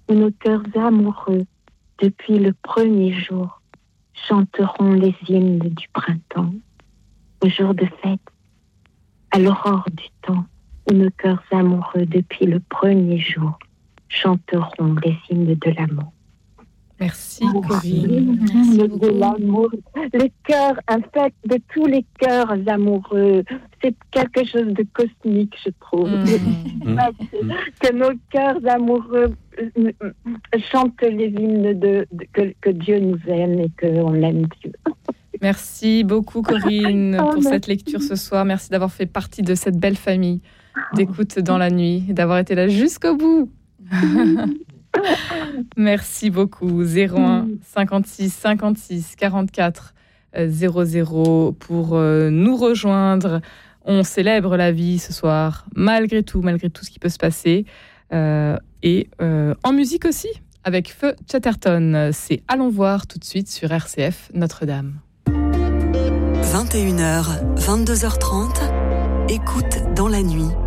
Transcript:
où nos cœurs amoureux, depuis le premier jour, chanteront les hymnes du printemps. Au jour de fête, à l'aurore du temps, où nos cœurs amoureux, depuis le premier jour, chanteront les hymnes de l'amour. Merci Corinne. Merci de l'amour, le cœur infect de tous les cœurs amoureux. C'est quelque chose de cosmique, je trouve. Que nos cœurs amoureux chantent les hymnes que Dieu nous aime et qu'on aime Dieu. Merci beaucoup Corinne pour cette lecture ce soir. Merci d'avoir fait partie de cette belle famille d'écoute dans la nuit et d'avoir été là jusqu'au bout. Merci beaucoup. 01 56 56 44 00 pour nous rejoindre. On célèbre la vie ce soir, malgré tout ce qui peut se passer. Et en musique aussi, avec Feu Chatterton. C'est Allons voir tout de suite sur RCF Notre-Dame. 21h, 22h30, écoute dans la nuit.